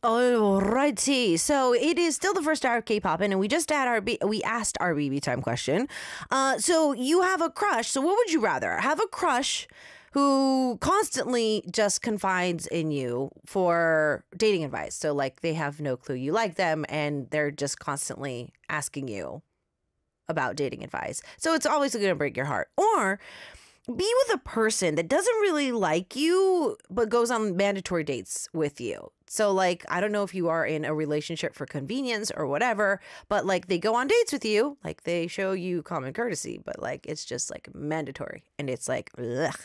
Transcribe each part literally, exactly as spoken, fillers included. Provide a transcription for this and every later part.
Alrighty, so it is still the first hour of K-pop, and we just had our B- we asked our B B time question. Uh, so you have a crush. So what would you rather have a crush who constantly just confides in you for dating advice? So like they have no clue you like them, and they're just constantly asking you about dating advice. So it's always going to break your heart. Or be with a person that doesn't really like you, but goes on mandatory dates with you. So, like, I don't know if you are in a relationship for convenience or whatever, but like they go on dates with you, like they show you common courtesy, but like it's just like mandatory. And it's like, ugh.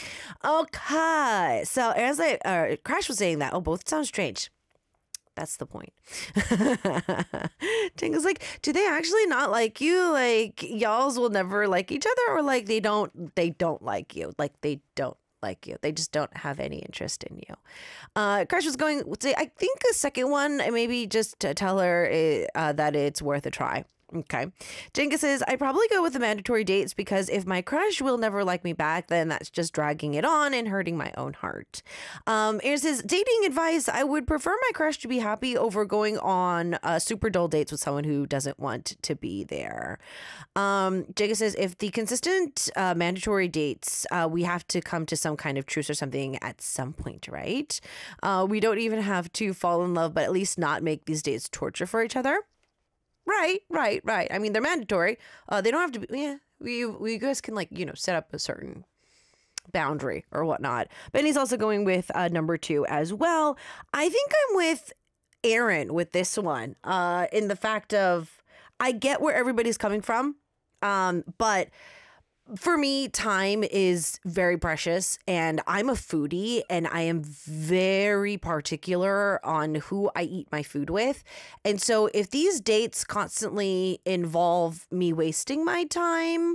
Okay. So, as I, uh, Crash was saying that, oh, both sound strange. That's the point. Tinga's like, do they actually not like you? Like, y'alls will never like each other, or like they don't, they don't like you. Like they don't like you. They just don't have any interest in you. Uh, Crash was going, I think the second one, maybe just to tell her uh, that it's worth a try. Okay. Jenga says, I probably go with the mandatory dates because if my crush will never like me back, then that's just dragging it on and hurting my own heart. Um, Aaron says, dating advice, I would prefer my crush to be happy over going on uh, super dull dates with someone who doesn't want to be there. Um, Jenga says, if the consistent uh, mandatory dates, uh, we have to come to some kind of truce or something at some point, right? Uh, we don't even have to fall in love, but at least not make these dates torture for each other. Right, right, right. I mean, they're mandatory. Uh, they don't have to be, yeah, we, we guys can like, you know, set up a certain boundary or whatnot. Benny's also going with uh, number two as well. I think I'm with Aaron with this one uh, in the fact of I get where everybody's coming from, um, but for me, time is very precious, and I'm a foodie, and I am very particular on who I eat my food with. And so if these dates constantly involve me wasting my time,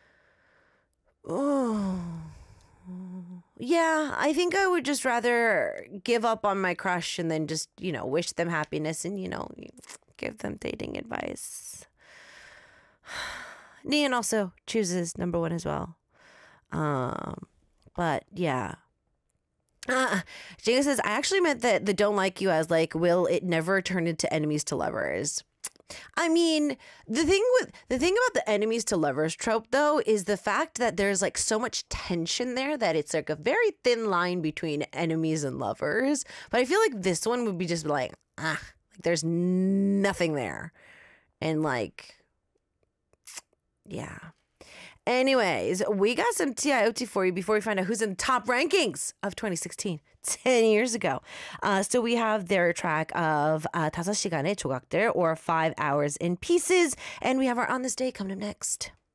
oh, yeah, I think I would just rather give up on my crush and then just, you know, wish them happiness and, you know, give them dating advice. Nian also chooses number one as well. Um, but yeah. Uh, Jane says, I actually meant that the don't like you as like, will it never turn into enemies to lovers? I mean, the thing with the thing about the enemies to lovers trope, though, is the fact that there's like so much tension there that it's like a very thin line between enemies and lovers. But I feel like this one would be just like, ah, like there's nothing there. And like, yeah. Anyways, we got some T I O T for you before we find out who's in the top rankings of twenty sixteen, ten years ago. Uh, so we have their track of uh, 다섯 시간의 조각들, or Five Hours in Pieces. And we have our On This Day coming up next.